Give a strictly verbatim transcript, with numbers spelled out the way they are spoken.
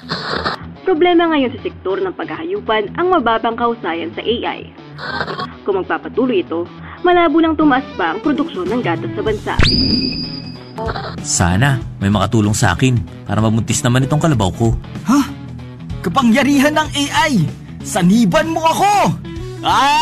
Problema ngayon sa sektor ng paghahayupan ang mababang kahusayan sa A I. Kung magpapatuloy ito, malabo lang tumaas pa ang produksyon ng gatas sa bansa. Sana may makatulong sa akin para mabuntis naman itong kalabaw ko. Ha? Kapangyarihan ng A I! Saniban mo ako! Ah!